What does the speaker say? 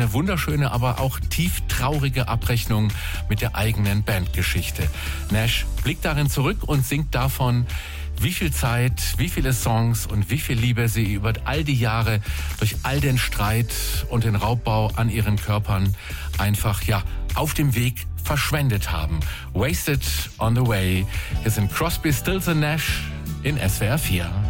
eine wunderschöne, aber auch tief traurige Abrechnung mit der eigenen Bandgeschichte. Nash blickt darin zurück und singt davon, wie viel Zeit, wie viele Songs und wie viel Liebe sie über all die Jahre durch all den Streit und den Raubbau an ihren Körpern einfach, auf dem Weg verschwendet haben. Wasted on the Way. Hier sind Crosby, Stills and Nash in SWR 4.